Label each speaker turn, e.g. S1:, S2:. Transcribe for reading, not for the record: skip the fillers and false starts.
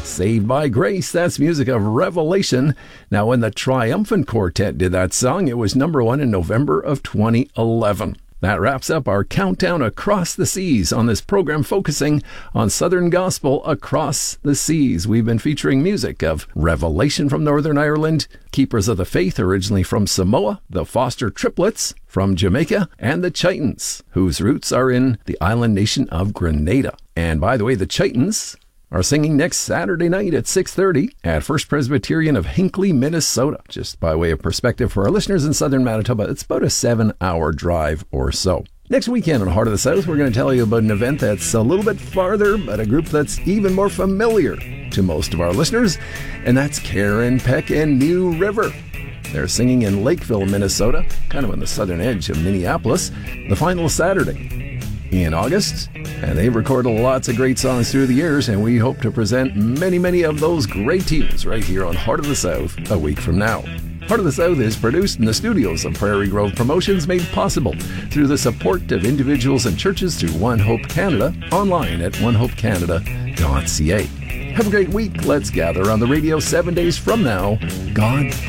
S1: Saved by Grace, that's music of Revelation. Now, when the Triumphant Quartet did that song, it was number one in November of 2011. That wraps up our countdown across the seas on this program focusing on Southern Gospel across the seas. We've been featuring music of Revelation from Northern Ireland, Keepers of the Faith originally from Samoa, the Foster Triplets from Jamaica, and the Chitons, whose roots are in the island nation of Grenada. And by the way, the Chitons are singing next Saturday night at 6:30 at First Presbyterian of Hinckley, Minnesota. Just by way of perspective for our listeners in southern Manitoba, it's about a 7-hour drive or so. Next weekend on Heart of the South, we're going to tell you about an event that's a little bit farther, but a group that's even more familiar to most of our listeners, and that's Karen Peck and New River. They're singing in Lakeville, Minnesota, kind of on the southern edge of Minneapolis, the final Saturday in August, and they've recorded lots of great songs through the years, and we hope to present many of those great tunes right here on Heart of the South a week from now. Heart of the South is produced in the studios of Prairie Grove Promotions, made possible through the support of individuals and churches through One Hope Canada, online at onehopecanada.ca. Have a great week. Let's gather on the radio 7 days from now. God